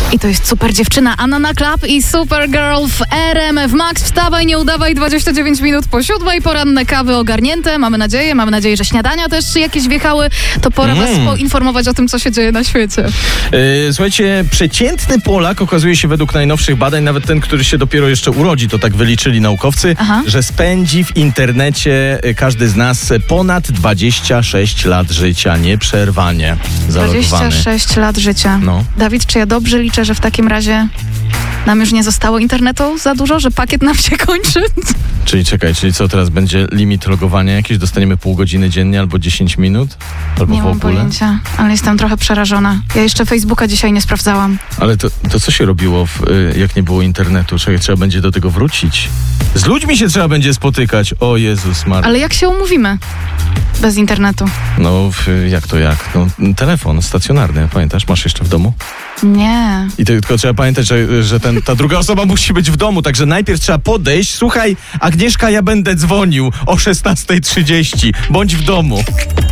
I to jest super dziewczyna Anna Club i Supergirl w RMF Max. Wstawaj, nie udawaj, 29 minut po 7:00, poranne kawy ogarnięte. Mamy nadzieję, że śniadania też jakieś wjechały. To pora was poinformować o tym, co się dzieje na świecie. Słuchajcie, przeciętny Polak okazuje się według najnowszych badań, nawet ten, który się dopiero jeszcze urodzi, to tak wyliczyli naukowcy, że spędzi w internecie każdy z nas ponad 26 lat życia, nieprzerwanie. 26 lat życia. No. Dawid, czy ja dobrze liczę, że w takim razie nam już nie zostało internetu za dużo, że pakiet nam się kończy? Czyli co, teraz będzie limit logowania jakiś? Dostaniemy pół godziny dziennie albo 10 minut? Albo Nie w mam ogóle? pojęcia, ale jestem trochę przerażona. Ja jeszcze Facebooka dzisiaj nie sprawdzałam. Ale to co się robiło, jak nie było internetu? Trzeba będzie do tego wrócić. Z ludźmi się trzeba będzie spotykać. O Jezus Maria. Ale jak się umówimy bez internetu? No, jak? No, telefon stacjonarny, pamiętasz? Masz jeszcze w domu? Nie. I tylko trzeba pamiętać, że ta druga osoba musi być w domu, także najpierw trzeba podejść. Słuchaj, Agnieszka, ja będę dzwonił o 16:30. Bądź w domu.